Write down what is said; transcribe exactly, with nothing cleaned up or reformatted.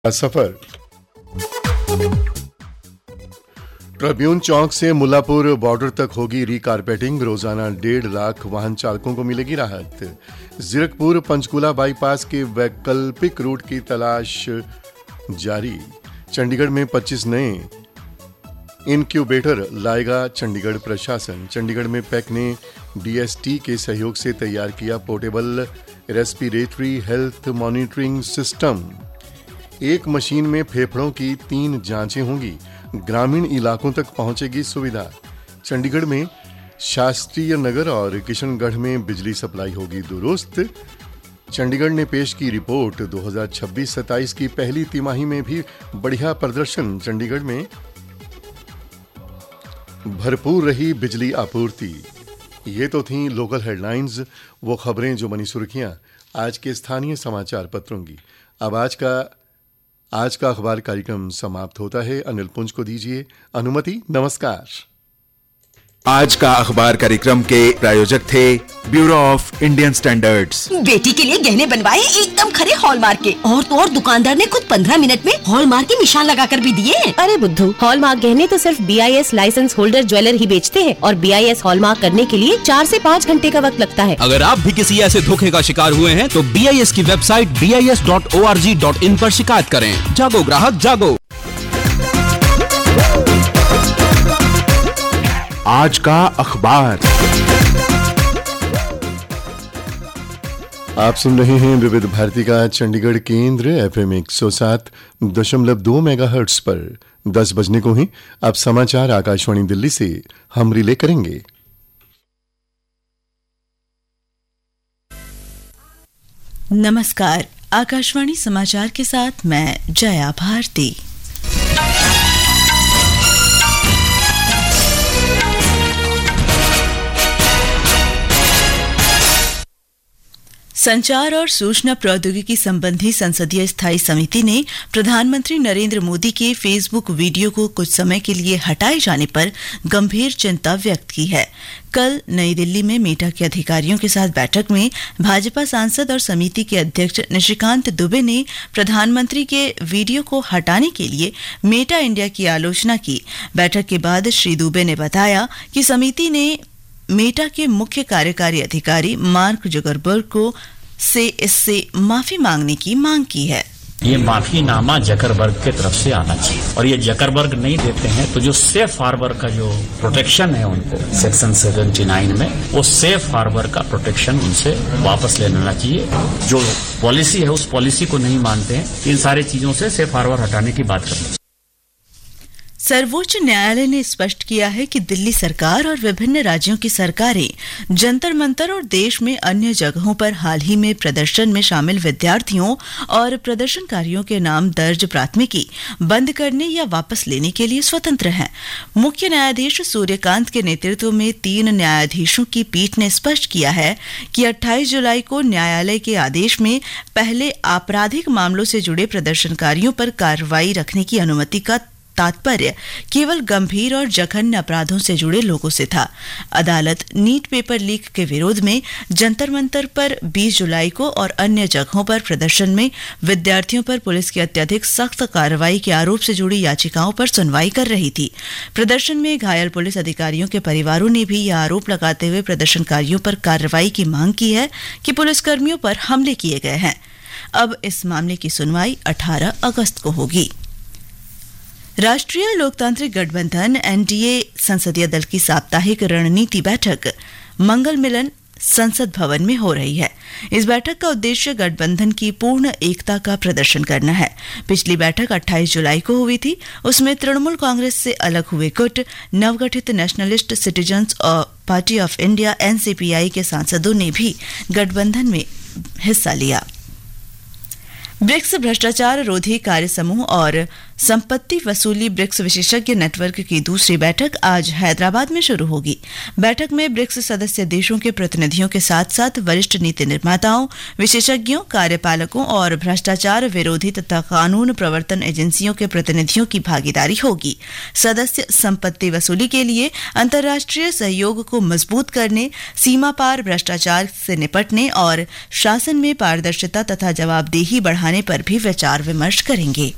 सफर। Tribune चौक से Mullapur border तक होगी रीकारपेटिंग। रोजाना डेढ़ लाख वाहन चालकों को मिलेगी राहत। जीरकपुर पंचकूला बाईपास के वैकल्पिक रूट की तलाश जारी। चंडीगढ़ में पच्चीस नए इनक्यूबेटर लाएगा चंडीगढ़ प्रशासन। चंडीगढ़ में पैक ने डीएसटी के सहयोग से तैयार किया portable respiratory health monitoring system. एक मशीन में फेफड़ों की तीन जांचें होंगी। ग्रामीण इलाकों तक पहुंचेगी सुविधा। चंडीगढ़ में शास्त्रीय नगर और किशनगढ़ में बिजली सप्लाई होगी दुरुस्त। चंडीगढ़ ने पेश की रिपोर्ट। दो हज़ार छब्बीस सत्ताईस की पहली तिमाही में भी बढ़िया प्रदर्शन। चंडीगढ़ में भरपूर रही बिजली आपूर्ति। ये तो थीं लोकल हेडलाइंस, वो खबरें जो बनी सुर्खियां आज के स्थानीय समाचार पत्रों की। अब आज का आज का अखबार कार्यक्रम समाप्त होता है। अनिल पुंज को दीजिए अनुमति। नमस्कार। आज का अखबार कार्यक्रम के प्रायोजक थे ब्यूरो ऑफ इंडियन स्टैंडर्ड्स। बेटी के लिए गहने बनवाए एकदम खरे हॉलमार्क के, और तो और दुकानदार ने खुद पंद्रह मिनट में हॉलमार्क के निशान लगाकर भी दिए। अरे बुद्धू, हॉलमार्क गहने तो सिर्फ B I S licence holder jeweller ही बेचते हैं, और बी आई एस हॉलमार्क करने के लिए चार से पाँच घंटे का वक्त लगता है। अगर आप भी किसी ऐसे धोखे का शिकार हुए हैं तो बी आई एस की website B I S dot O R G dot in पर शिकायत करें। जागो ग्राहक जागो। आज का अखबार। आप सुन रहे हैं विविध भारती का चंडीगढ़ केंद्र एफ एम एक सौ सात दशमलव दो मेगाहर्ट्ज पर। दस बजने को ही अब समाचार आकाशवाणी दिल्ली से हम रिले करेंगे। नमस्कार, आकाशवाणी समाचार के साथ मैं जया भारती। संचार और सूचना प्रौद्योगिकी संबंधी संसदीय स्थायी समिति ने प्रधानमंत्री नरेंद्र मोदी के फेसबुक वीडियो को कुछ समय के लिए हटाए जाने पर गंभीर चिंता व्यक्त की है। कल नई दिल्ली में मेटा के अधिकारियों के साथ बैठक में भाजपा सांसद और समिति के अध्यक्ष निशिकांत दुबे ने प्रधानमंत्री के वीडियो को हटाने के लिए मेटा इंडिया की आलोचना की। बैठक के बाद श्री दुबे ने बताया कि समिति ने मेटा के मुख्य कार्यकारी अधिकारी मार्क जुकरबर्ग को से इससे माफी मांगने की मांग की है। ये माफीनामा जकरबर्ग के तरफ से आना चाहिए, और ये जकरबर्ग नहीं देते हैं तो जो सेफ हार्बर का जो प्रोटेक्शन है उनको सेक्शन उन्यासी में, वो सेफ हार्बर का प्रोटेक्शन उनसे वापस ले लेना चाहिए। जो पॉलिसी है उस पॉलिसी को नहीं मानते हैं। इन सारी चीजों से सेफ हार्बर हटाने की बात करनी। सर्वोच्च न्यायालय ने स्पष्ट किया है कि दिल्ली सरकार और विभिन्न राज्यों की सरकारें जंतर मंतर और देश में अन्य जगहों पर हाल ही में प्रदर्शन में शामिल विद्यार्थियों और प्रदर्शनकारियों के नाम दर्ज प्राथमिकी बंद करने या वापस लेने के लिए स्वतंत्र हैं। मुख्य न्यायाधीश सूर्यकांत के नेतृत्व में तीन न्यायाधीशों की पीठ ने स्पष्ट किया है कि अट्ठाईस जुलाई को न्यायालय के आदेश में पहले आपराधिक मामलों से जुड़े प्रदर्शनकारियों पर कार्रवाई रखने की अनुमति का तात्पर्य केवल गंभीर और जघन्य अपराधों से जुड़े लोगों से था। अदालत नीट पेपर लीक के विरोध में जंतर मंतर पर बीस जुलाई को और अन्य जगहों पर प्रदर्शन में विद्यार्थियों पर पुलिस की अत्यधिक सख्त कार्रवाई के आरोप से जुड़ी याचिकाओं पर सुनवाई कर रही थी। प्रदर्शन में घायल पुलिस अधिकारियों के परिवारों ने भी यह आरोप लगाते हुए प्रदर्शनकारियों पर कार्रवाई की मांग की है कि पुलिसकर्मियों पर हमले किए गए हैं। अब इस मामले की सुनवाई अठारह अगस्त को होगी। राष्ट्रीय लोकतांत्रिक गठबंधन एन डी ए संसदीय दल की साप्ताहिक रणनीति बैठक मंगल मिलन संसद भवन में हो रही है। इस बैठक का उद्देश्य गठबंधन की पूर्ण एकता का प्रदर्शन करना है। पिछली बैठक अट्ठाईस जुलाई को हुई थी। उसमें तृणमूल कांग्रेस से अलग हुए गुट, नवगठित nationalist citizens party of India N C P I के सांसदों ने भी गठबंधन में हिस्सा लिया। ब्रिक्स भ्रष्टाचार रोधी कार्य समूह और संपत्ति वसूली ब्रिक्स विशेषज्ञ नेटवर्क की दूसरी बैठक आज हैदराबाद में शुरू होगी। बैठक में ब्रिक्स सदस्य देशों के प्रतिनिधियों के साथ साथ वरिष्ठ नीति निर्माताओं, विशेषज्ञों, कार्यपालकों और भ्रष्टाचार विरोधी तथा कानून प्रवर्तन एजेंसियों के प्रतिनिधियों की भागीदारी होगी। सदस्य संपत्ति वसूली के लिए अंतर्राष्ट्रीय सहयोग को मजबूत करने, सीमा पार भ्रष्टाचार से निपटने और शासन में पारदर्शिता तथा जवाबदेही बढ़ाने पर भी विचार विमर्श करेंगे।